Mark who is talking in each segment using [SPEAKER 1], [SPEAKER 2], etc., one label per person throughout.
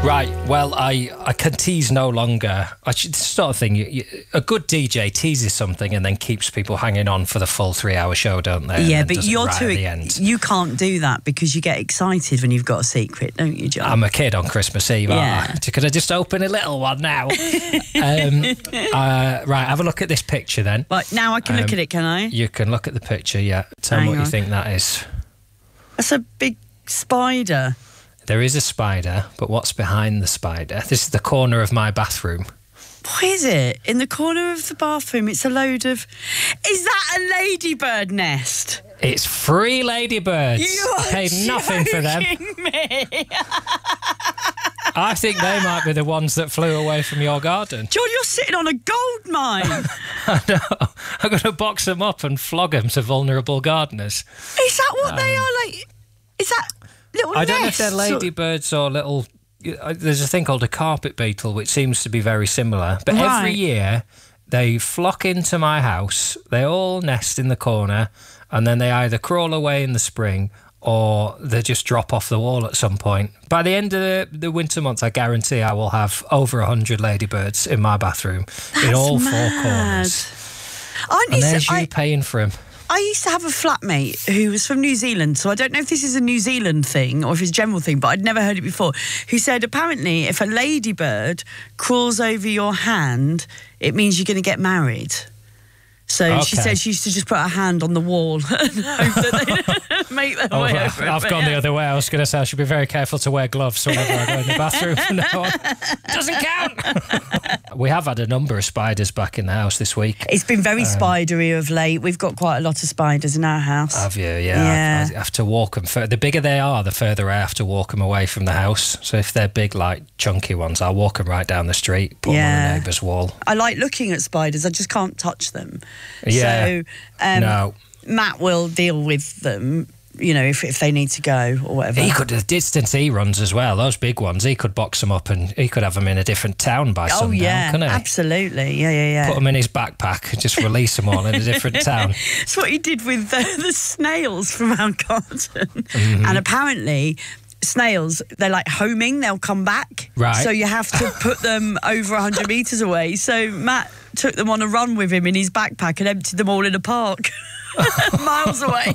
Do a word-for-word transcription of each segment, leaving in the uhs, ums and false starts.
[SPEAKER 1] Right, well, I, I can tease no longer. I should, this sort of thing, you, you, a good D J teases something and then keeps people hanging on for the full three-hour show, don't they?
[SPEAKER 2] Yeah, but you're
[SPEAKER 1] right
[SPEAKER 2] too...
[SPEAKER 1] at the end.
[SPEAKER 2] You can't do that because you get excited when you've got a secret, don't you, John?
[SPEAKER 1] I'm a kid on Christmas Eve,
[SPEAKER 2] Yeah.
[SPEAKER 1] aren't I? Could I just open a little one now? um, uh, right, have a look at this picture then.
[SPEAKER 2] Right, now I can
[SPEAKER 1] Um,
[SPEAKER 2] look at it, can I?
[SPEAKER 1] You can look at the picture, yeah. Tell
[SPEAKER 2] Hang
[SPEAKER 1] me what
[SPEAKER 2] on.
[SPEAKER 1] you think that is.
[SPEAKER 2] That's a big spider.
[SPEAKER 1] There is a spider, but what's behind the spider? This is the corner of my bathroom.
[SPEAKER 2] What is it? In the corner of the bathroom, it's a load of... Is that a ladybird nest?
[SPEAKER 1] It's free ladybirds.
[SPEAKER 2] You
[SPEAKER 1] I
[SPEAKER 2] are
[SPEAKER 1] paid nothing for them.
[SPEAKER 2] joking me.
[SPEAKER 1] I think they might be the ones that flew away from your garden.
[SPEAKER 2] John, you're sitting on a gold mine.
[SPEAKER 1] I know. I'm going to box them up and flog them to vulnerable gardeners.
[SPEAKER 2] Is that what they are like? Is that little
[SPEAKER 1] I don't know if
[SPEAKER 2] nests?
[SPEAKER 1] they're ladybirds or little... There's a thing called a carpet beetle, which seems to be very similar. But
[SPEAKER 2] Right.
[SPEAKER 1] every year, they flock into my house. They all nest in the corner, and then they either crawl away in the spring or they just drop off the wall at some point. By the end of the, the winter months, I guarantee I will have over one hundred ladybirds in my bathroom in
[SPEAKER 2] That's
[SPEAKER 1] all
[SPEAKER 2] mad.
[SPEAKER 1] four corners.
[SPEAKER 2] I
[SPEAKER 1] And
[SPEAKER 2] used
[SPEAKER 1] there's
[SPEAKER 2] to,
[SPEAKER 1] you
[SPEAKER 2] I,
[SPEAKER 1] paying for them.
[SPEAKER 2] I used to have a flatmate who was from New Zealand, so I don't know if this is a New Zealand thing or if it's a general thing, but I'd never heard it before, who said apparently if a ladybird crawls over your hand, it means you're going to get married. So she
[SPEAKER 1] Okay.
[SPEAKER 2] said she used to just put her hand on the wall and hope that they'd make their
[SPEAKER 1] Oh,
[SPEAKER 2] way
[SPEAKER 1] I've
[SPEAKER 2] over it.
[SPEAKER 1] I've
[SPEAKER 2] But
[SPEAKER 1] gone the
[SPEAKER 2] yeah.
[SPEAKER 1] other way. I was going to say I should be very careful to wear gloves whenever I go in the bathroom from now on. Doesn't count. We have had a number of spiders back in the house this week.
[SPEAKER 2] It's been very spidery of late. We've got quite a lot of spiders in our house.
[SPEAKER 1] Have you? Yeah.
[SPEAKER 2] Yeah.
[SPEAKER 1] I, I have to walk them. Fur- the bigger they are, the further I have to walk them away from the house. So if they're big, like chunky ones, I'll walk them right down the street, put them on
[SPEAKER 2] Yeah.
[SPEAKER 1] the neighbour's wall.
[SPEAKER 2] I like looking at spiders. I just can't touch them.
[SPEAKER 1] Yeah.
[SPEAKER 2] So um,
[SPEAKER 1] No.
[SPEAKER 2] Matt will deal with them, you know, if, if they need to go or whatever.
[SPEAKER 1] He could, the distance he runs as well, those big ones, he could box them up and he could have them in a different town by
[SPEAKER 2] oh,
[SPEAKER 1] sundown,
[SPEAKER 2] yeah,
[SPEAKER 1] couldn't he?
[SPEAKER 2] absolutely. Yeah, yeah, yeah.
[SPEAKER 1] Put them in his backpack and just release them all in a different town.
[SPEAKER 2] That's what he did with the, the snails from our garden.
[SPEAKER 1] Mm-hmm.
[SPEAKER 2] And apparently... snails, they're like homing, they'll come back.
[SPEAKER 1] Right.
[SPEAKER 2] So you have to put them over one hundred metres away. So Matt took them on a run with him in his backpack and emptied them all in a park. Miles away.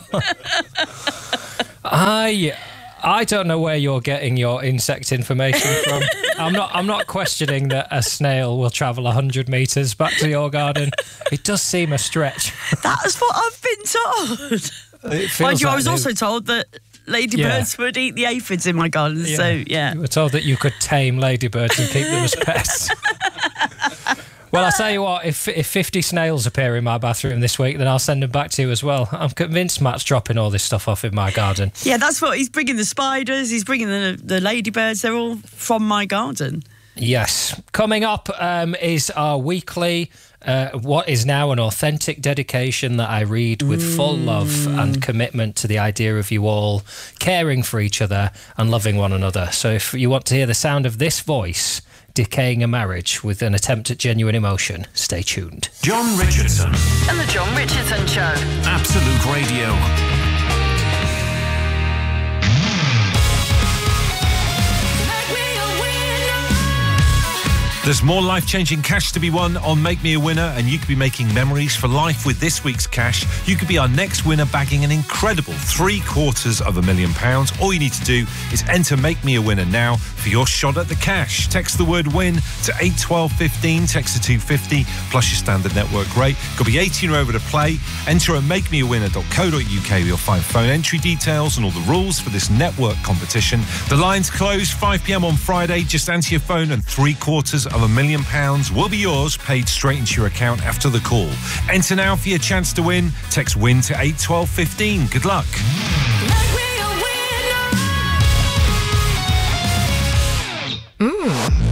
[SPEAKER 1] I I don't know where you're getting your insect information from. I'm not I'm not questioning that a snail will travel one hundred metres back to your garden. It does seem a stretch.
[SPEAKER 2] That's what I've been told.
[SPEAKER 1] It feels
[SPEAKER 2] Mind you, I
[SPEAKER 1] like
[SPEAKER 2] was
[SPEAKER 1] they-
[SPEAKER 2] also told that ladybirds would eat the aphids in my garden. So, yeah.
[SPEAKER 1] You were told that you could tame ladybirds and keep them as pets. Well, I'll tell you what, if if fifty snails appear in my bathroom this week, then I'll send them back to you as well. I'm convinced Matt's dropping all this stuff off in my garden.
[SPEAKER 2] Yeah, that's what he's bringing, the spiders, he's bringing the, the ladybirds. They're all from my garden.
[SPEAKER 1] Yes. Coming up um, is our weekly, uh, what is now an authentic dedication that I read with full love and commitment to the idea of you all caring for each other and loving one another. So if you want to hear the sound of this voice decaying a marriage with an attempt at genuine emotion, stay tuned.
[SPEAKER 3] John Richardson,
[SPEAKER 4] And the John Richardson Show.
[SPEAKER 3] Absolute Radio. There's more life-changing cash to be won on Make Me a Winner, and you could be making memories for life with this week's cash. You could be our next winner, bagging an incredible three quarters of a million pounds. All you need to do is enter Make Me a Winner now for your shot at the cash. Text the word WIN to eight twelve fifteen, text to two fifty, plus your standard network rate. Got to be eighteen or over to play. Enter at make me a winner dot co dot uk where you'll find phone entry details and all the rules for this network competition. The lines close five p m on Friday. Just answer your phone and three quarters of a million pounds will be yours, paid straight into your account after the call. Enter now for your chance to win. Text WIN to eight twelve fifteen. Good luck.
[SPEAKER 4] Mmm.